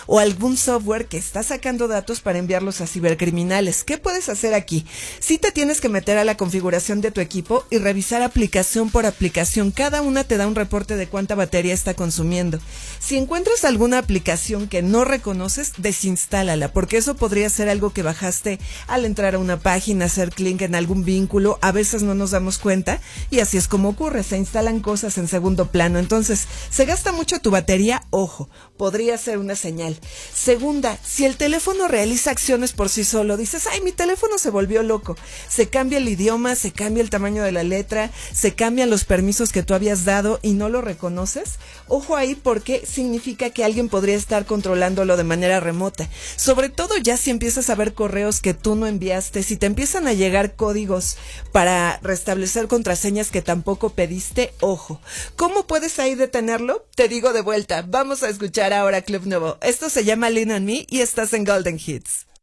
o algún software que está sacando datos para enviarlos a cibercriminales. ¿Qué puedes hacer aquí? Sí te tienes que meter a la configuración de tu equipo y revisar aplicación por aplicación. Cada una te da un reporte de cuánta batería está consumiendo. Si encuentras alguna aplicación que no reconoces, desinstálala, porque eso podría ser algo que bajaste al entrar a una página, hacer clic en algún vínculo. A veces no nos damos cuenta y así es como ocurre, se instalan cosas en segundo plano. Entonces, se gasta mucho tu batería, ojo, podría ser una señal. Segunda, si el teléfono realiza acciones por sí solo, dices, ay, mi teléfono se volvió loco, se cambia el idioma, se cambia el tamaño de la letra, se cambian los permisos que tú habías dado y no lo reconoces, ojo ahí, porque significa que alguien podría estar controlándolo de manera remota. Sobre todo ya si empiezas a ver correos que tú no enviaste, si te empiezan a llegar códigos para restablecer contraseñas que tampoco pediste, ojo. ¿Cómo puedes ahí detenerlo? Te digo de vuelta, vamos a escuchar ahora Club Nouveau. Esto se llama Lean on Me y estás en Golden Hits.